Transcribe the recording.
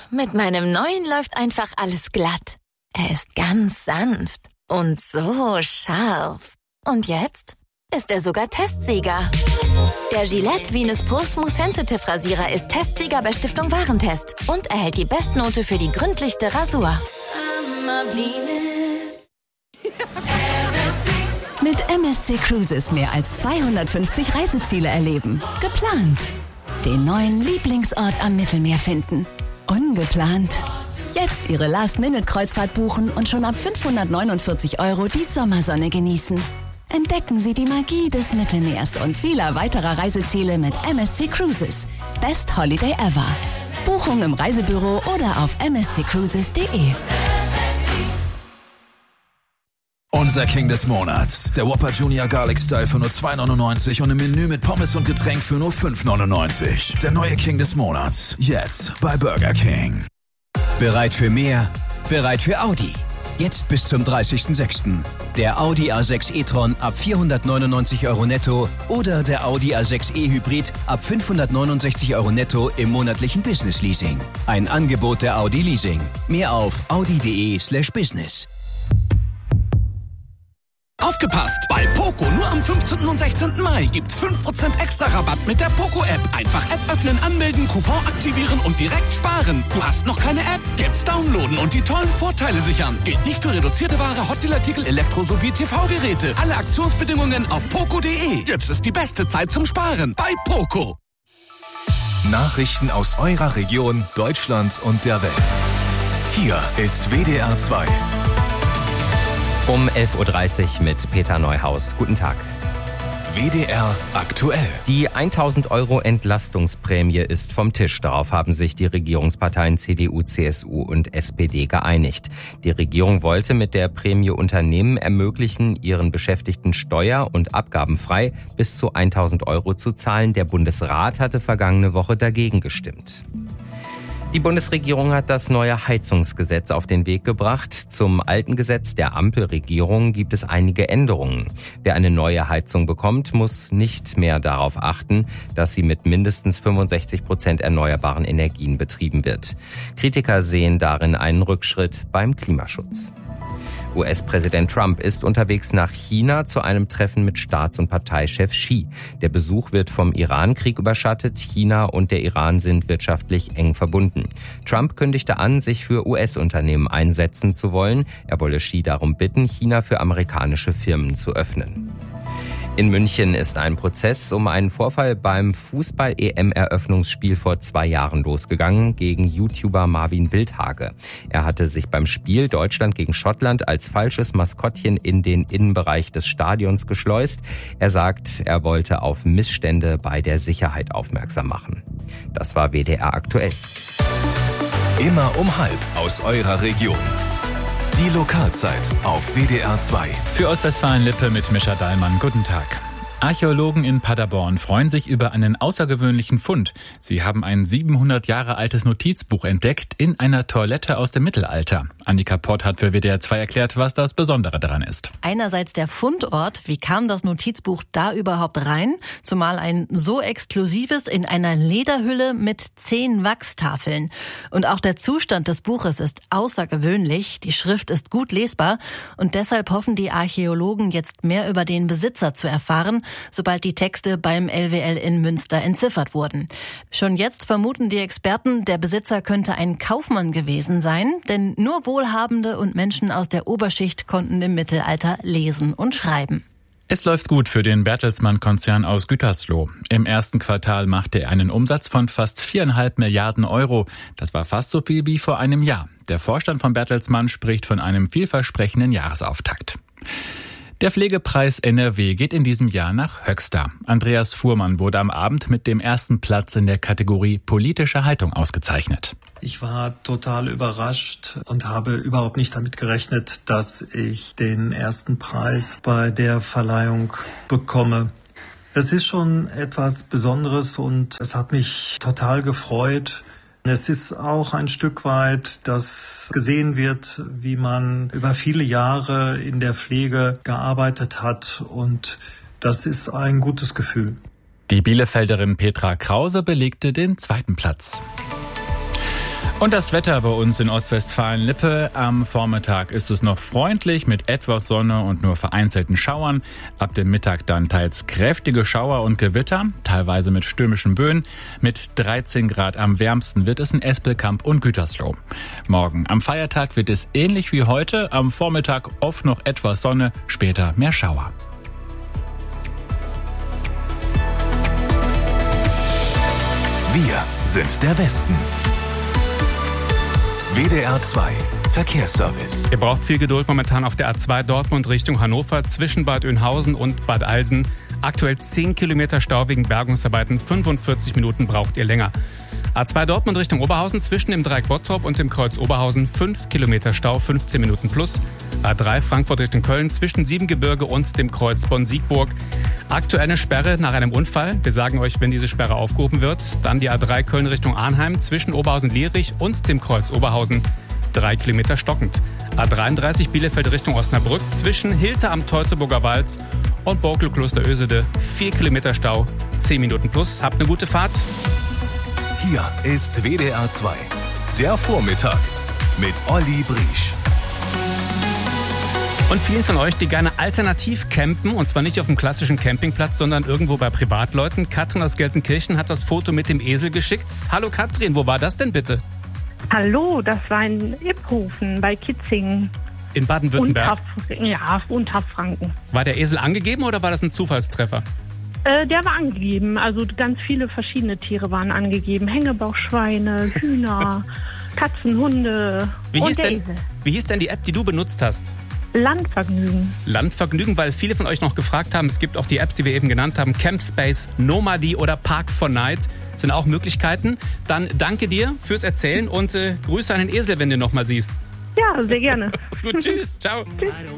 mit meinem neuen läuft einfach alles glatt. Er ist ganz sanft und so scharf. Und jetzt ist er sogar Testsieger. Der Gillette Venus Pro Smooth Sensitive Rasierer ist Testsieger bei Stiftung Warentest und erhält die Bestnote für die gründlichste Rasur. Mit MSC Cruises mehr als 250 Reiseziele erleben. Geplant. Den neuen Lieblingsort am Mittelmeer finden. Ungeplant. Jetzt Ihre Last-Minute-Kreuzfahrt buchen und schon ab 549 € die Sommersonne genießen. Entdecken Sie die Magie des Mittelmeers und vieler weiterer Reiseziele mit MSC Cruises. Best Holiday ever. Buchung im Reisebüro oder auf msccruises.de. Unser King des Monats. Der Whopper Junior Garlic Style für nur 2,99 und im Menü mit Pommes und Getränk für nur 5,99. Der neue King des Monats. Jetzt bei Burger King. Bereit für mehr? Bereit für Audi. Jetzt bis zum 30.06. Der Audi A6 e-tron ab 499 € netto oder der Audi A6 e-Hybrid ab 569 € netto im monatlichen Business Leasing. Ein Angebot der Audi Leasing. Mehr auf audi.de/business. Aufgepasst! Bei Poco nur am 15. und 16. Mai gibt's 5% extra Rabatt mit der Poco-App. Einfach App öffnen, anmelden, Coupon aktivieren und direkt sparen. Du hast noch keine App? Jetzt downloaden und die tollen Vorteile sichern. Gilt nicht für reduzierte Ware, Hotdeal-Artikel, Elektro- sowie TV-Geräte. Alle Aktionsbedingungen auf poco.de. Jetzt ist die beste Zeit zum Sparen bei Poco. Nachrichten aus eurer Region, Deutschland und der Welt. Hier ist WDR 2. Um 11.30 Uhr mit Peter Neuhaus. Guten Tag. WDR aktuell. Die 1.000 € Entlastungsprämie ist vom Tisch. Darauf haben sich die Regierungsparteien CDU, CSU und SPD geeinigt. Die Regierung wollte mit der Prämie Unternehmen ermöglichen, ihren Beschäftigten steuer- und abgabenfrei bis zu 1.000 € zu zahlen. Der Bundesrat hatte vergangene Woche dagegen gestimmt. Die Bundesregierung hat das neue Heizungsgesetz auf den Weg gebracht. Zum alten Gesetz der Ampelregierung gibt es einige Änderungen. Wer eine neue Heizung bekommt, muss nicht mehr darauf achten, dass sie mit mindestens 65% erneuerbaren Energien betrieben wird. Kritiker sehen darin einen Rückschritt beim Klimaschutz. US-Präsident Trump ist unterwegs nach China zu einem Treffen mit Staats- und Parteichef Xi. Der Besuch wird vom Iran-Krieg überschattet. China und der Iran sind wirtschaftlich eng verbunden. Trump kündigte an, sich für US-Unternehmen einsetzen zu wollen. Er wolle Xi darum bitten, China für amerikanische Firmen zu öffnen. In München ist ein Prozess um einen Vorfall beim Fußball-EM-Eröffnungsspiel vor 2 Jahren losgegangen gegen YouTuber Marvin Wildhage. Er hatte sich beim Spiel Deutschland gegen Schottland als falsches Maskottchen in den Innenbereich des Stadions geschleust. Er sagt, er wollte auf Missstände bei der Sicherheit aufmerksam machen. Das war WDR aktuell. Immer um 12:30 aus eurer Region. Die Lokalzeit auf WDR 2. Für Ostwestfalen-Lippe mit Mischa Dallmann. Guten Tag. Archäologen in Paderborn freuen sich über einen außergewöhnlichen Fund. Sie haben ein 700 Jahre altes Notizbuch entdeckt in einer Toilette aus dem Mittelalter. Annika Pott hat für WDR 2 erklärt, was das Besondere daran ist. Einerseits der Fundort. Wie kam das Notizbuch da überhaupt rein? Zumal ein so exklusives in einer Lederhülle mit 10 Wachstafeln. Und auch der Zustand des Buches ist außergewöhnlich. Die Schrift ist gut lesbar. Und deshalb hoffen die Archäologen jetzt mehr über den Besitzer zu erfahren, sobald die Texte beim LWL in Münster entziffert wurden. Schon jetzt vermuten die Experten, der Besitzer könnte ein Kaufmann gewesen sein, denn nur Wohlhabende und Menschen aus der Oberschicht konnten im Mittelalter lesen und schreiben. Es läuft gut für den Bertelsmann-Konzern aus Gütersloh. Im ersten Quartal machte er einen Umsatz von fast 4,5 Milliarden €. Das war fast so viel wie vor einem Jahr. Der Vorstand von Bertelsmann spricht von einem vielversprechenden Jahresauftakt. Der Pflegepreis NRW geht in diesem Jahr nach Höxter. Andreas Fuhrmann wurde am Abend mit dem ersten Platz in der Kategorie politische Haltung ausgezeichnet. Ich war total überrascht und habe überhaupt nicht damit gerechnet, dass ich den ersten Preis bei der Verleihung bekomme. Es ist schon etwas Besonderes und es hat mich total gefreut. Es ist auch ein Stück weit, dass gesehen wird, wie man über viele Jahre in der Pflege gearbeitet hat, und das ist ein gutes Gefühl. Die Bielefelderin Petra Krause belegte den 2. Platz. Und das Wetter bei uns in Ostwestfalen-Lippe. Am Vormittag ist es noch freundlich mit etwas Sonne und nur vereinzelten Schauern. Ab dem Mittag dann teils kräftige Schauer und Gewitter, teilweise mit stürmischen Böen. Mit 13 Grad am wärmsten wird es in Espelkamp und Gütersloh. Morgen am Feiertag wird es ähnlich wie heute. Am Vormittag oft noch etwas Sonne, später mehr Schauer. Wir sind der Westen. WDR 2 Verkehrsservice. Ihr braucht viel Geduld momentan auf der A2 Dortmund Richtung Hannover zwischen Bad Oeynhausen und Bad Alsen. Aktuell 10 Kilometer Stau wegen Bergungsarbeiten. 45 Minuten braucht ihr länger. A2 Dortmund Richtung Oberhausen zwischen dem Dreieck Bottrop und dem Kreuz Oberhausen 5 Kilometer Stau, 15 Minuten plus. A3 Frankfurt Richtung Köln zwischen Siebengebirge und dem Kreuz Bonn-Siegburg. Aktuelle Sperre nach einem Unfall. Wir sagen euch, wenn diese Sperre aufgehoben wird. Dann die A3 Köln Richtung Arnheim zwischen Oberhausen-Lierich und dem Kreuz Oberhausen. 3 Kilometer stockend. A33 Bielefeld Richtung Osnabrück zwischen Hilte am Teutoburger Wald und Borkel-Kloster Ösede. 4 Kilometer Stau, 10 Minuten plus. Habt eine gute Fahrt. Hier ist WDR 2, der Vormittag mit Olli Briesch. Und vielen von euch, die gerne alternativ campen, und zwar nicht auf dem klassischen Campingplatz, sondern irgendwo bei Privatleuten. Katrin aus Gelsenkirchen hat das Foto mit dem Esel geschickt. Hallo Katrin, wo war das denn bitte? Hallo, das war in Iphofen bei Kitzingen. In Baden-Württemberg? Unterfranken. War der Esel angegeben oder war das ein Zufallstreffer? Der war angegeben, also ganz viele verschiedene Tiere waren angegeben. Hängebauchschweine, Hühner, Katzen, Hunde und der Esel. Wie hieß denn die App, die du benutzt hast? Landvergnügen. Landvergnügen, weil viele von euch noch gefragt haben, es gibt auch die Apps, die wir eben genannt haben, Campspace, Nomady oder Park4Night, sind auch Möglichkeiten. Dann danke dir fürs Erzählen und Grüße an den Esel, wenn du ihn noch mal siehst. Ja, sehr gerne. Ist gut, tschüss, ciao. Tschüss.